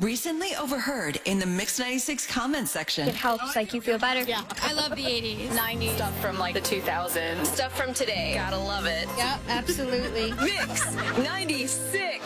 Recently overheard in the Mix 96 comment section. It helps, like, you feel better. Yeah, I love the 80s. 90s. Stuff from, like, the 2000s. Stuff from today. Gotta love it. Yeah, absolutely. Mix 96.